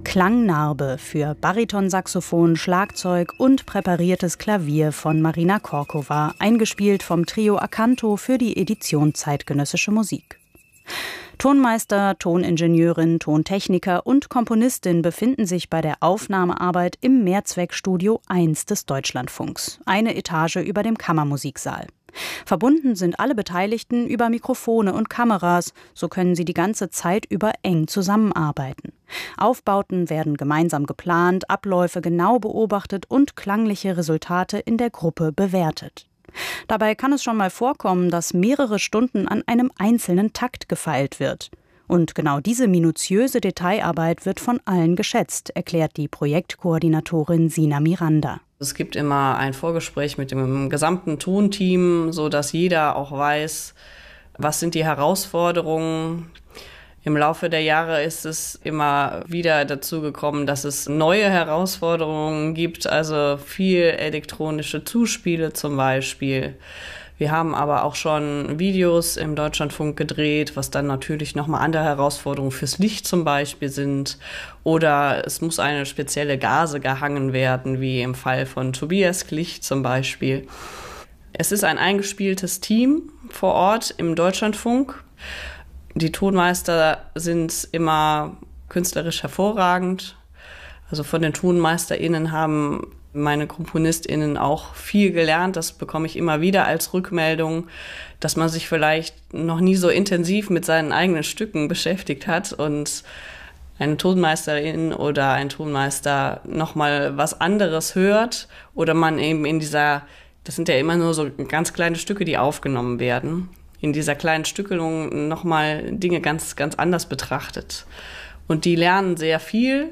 Klangnarbe für Baritonsaxophon, Schlagzeug und präpariertes Klavier von Marina Korkova, eingespielt vom Trio Acanto für die Edition Zeitgenössische Musik. Tonmeister, Toningenieurin, Tontechniker und Komponistin befinden sich bei der Aufnahmearbeit im Mehrzweckstudio 1 des Deutschlandfunks, eine Etage über dem Kammermusiksaal. Verbunden sind alle Beteiligten über Mikrofone und Kameras, so können sie die ganze Zeit über eng zusammenarbeiten. Aufbauten werden gemeinsam geplant, Abläufe genau beobachtet und klangliche Resultate in der Gruppe bewertet. Dabei kann es schon mal vorkommen, dass mehrere Stunden an einem einzelnen Takt gefeilt wird. Und genau diese minutiöse Detailarbeit wird von allen geschätzt, erklärt die Projektkoordinatorin Sina Miranda. Es gibt immer ein Vorgespräch mit dem gesamten Tonteam, sodass jeder auch weiß, was sind die Herausforderungen. Im Laufe der Jahre ist es immer wieder dazu gekommen, dass es neue Herausforderungen gibt, also viel elektronische Zuspiele zum Beispiel. Wir haben aber auch schon Videos im Deutschlandfunk gedreht, was dann natürlich nochmal andere Herausforderungen fürs Licht zum Beispiel sind. Oder es muss eine spezielle Gase gehangen werden, wie im Fall von Tobias Glich zum Beispiel. Es ist ein eingespieltes Team vor Ort im Deutschlandfunk. Die Tonmeister sind immer künstlerisch hervorragend. Also von den TonmeisterInnen haben meine KomponistInnen auch viel gelernt. Das bekomme ich immer wieder als Rückmeldung, dass man sich vielleicht noch nie so intensiv mit seinen eigenen Stücken beschäftigt hat und eine Tonmeisterin oder ein Tonmeister nochmal was anderes hört oder man eben das sind ja immer nur so ganz kleine Stücke, die aufgenommen werden, in dieser kleinen Stückelung nochmal Dinge ganz, ganz anders betrachtet. Und die lernen sehr viel,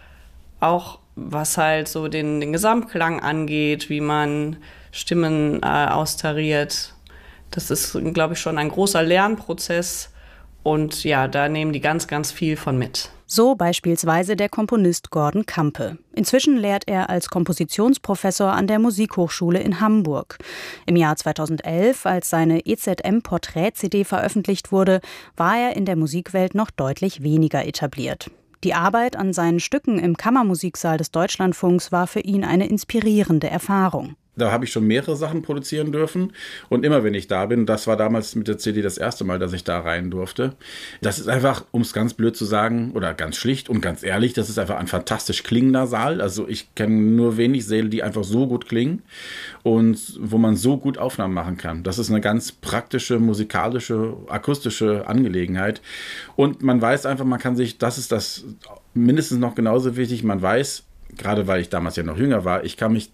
auch was halt so den Gesamtklang angeht, wie man Stimmen austariert. Das ist, glaube ich, schon ein großer Lernprozess. Und ja, da nehmen die ganz, ganz viel von mit. So beispielsweise der Komponist Gordon Kampe. Inzwischen lehrt er als Kompositionsprofessor an der Musikhochschule in Hamburg. Im Jahr 2011, als seine EZM-Porträt-CD veröffentlicht wurde, war er in der Musikwelt noch deutlich weniger etabliert. Die Arbeit an seinen Stücken im Kammermusiksaal des Deutschlandfunks war für ihn eine inspirierende Erfahrung. Da habe ich schon mehrere Sachen produzieren dürfen und immer wenn ich da bin, das war damals mit der CD das erste Mal, dass ich da rein durfte. Das ist einfach, um es ganz blöd zu sagen oder ganz schlicht und ganz ehrlich, das ist einfach ein fantastisch klingender Saal. Also ich kenne nur wenig Säle, die einfach so gut klingen und wo man so gut Aufnahmen machen kann. Das ist eine ganz praktische, musikalische, akustische Angelegenheit und man weiß einfach, man kann sich, das ist das mindestens noch genauso wichtig, man weiß, gerade weil ich damals ja noch jünger war, ich kann mich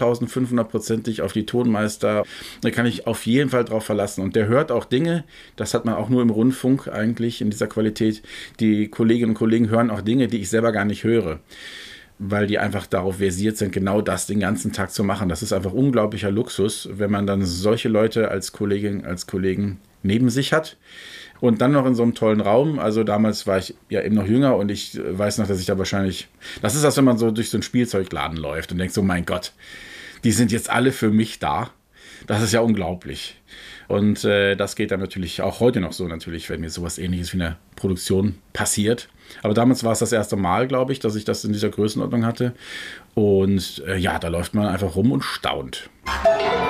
2500%ig auf die Tonmeister, da kann ich auf jeden Fall drauf verlassen. Und der hört auch Dinge, das hat man auch nur im Rundfunk eigentlich in dieser Qualität. Die Kolleginnen und Kollegen hören auch Dinge, die ich selber gar nicht höre, weil die einfach darauf versiert sind, genau das den ganzen Tag zu machen. Das ist einfach unglaublicher Luxus, wenn man dann solche Leute als Kollegin, als Kollegen neben sich hat. Und dann noch in so einem tollen Raum. Also damals war ich ja eben noch jünger und ich weiß noch, dass ich da wahrscheinlich... Das ist das, wenn man so durch so einen Spielzeugladen läuft und denkt so, mein Gott, die sind jetzt alle für mich da. Das ist ja unglaublich. Und das geht dann natürlich auch heute noch so natürlich, wenn mir sowas Ähnliches wie eine Produktion passiert. Aber damals war es das erste Mal, glaube ich, dass ich das in dieser Größenordnung hatte. Und ja, da läuft man einfach rum und staunt.